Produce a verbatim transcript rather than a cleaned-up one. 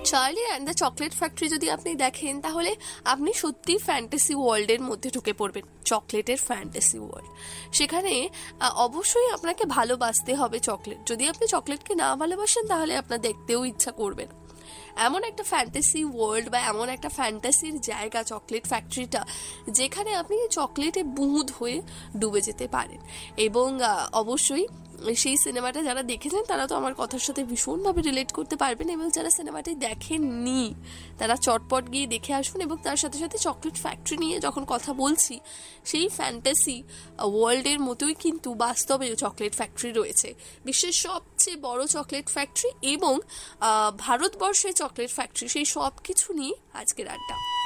Charlie and the chocolate factory যদি আপনি দেখেন তাহলে আপনি সত্যি ফ্যান্টাসি ওয়ার্ল্ডের মধ্যে ঢুকে পড়বেন, চকলেটের ফ্যান্টাসি ওয়ার্ল্ড। সেখানে অবশ্যই আপনাকে ভালোবাসতে হবে চকলেট। যদি আপনি চকলেটকে না ভালোবাসেন তাহলে আপনার দেখতেও ইচ্ছা করবে না। এমন একটা ফ্যান্টাসি ওয়ার্ল্ড বা এমন একটা ফ্যান্টাসির জায়গা চকলেট ফ্যাক্টরিটা, যেখানে আপনি চকলেটে বুঁদ হয়ে ডুবে যেতে পারেন। এবং অবশ্যই সেই সিনেমাটা যারা দেখেছেন তারা তো আমার কথার সাথে ভীষণভাবে রিলেট করতে পারবেন, এবং যারা সিনেমাটি দেখেননি তারা চটপট গিয়ে দেখে আসুন। এবং তার সাথে সাথে চকলেট ফ্যাক্টরি নিয়ে যখন কথা বলছি, সেই ফ্যান্টাসি ওয়ার্ল্ডের মতোই কিন্তু বাস্তবে চকলেট ফ্যাক্টরি রয়েছে, বিশ্বের সবচেয়ে বড় চকলেট ফ্যাক্টরি এবং ভারতবর্ষের চকলেট ফ্যাক্টরি, সেই সব কিছু নিয়ে আজকের আড্ডা।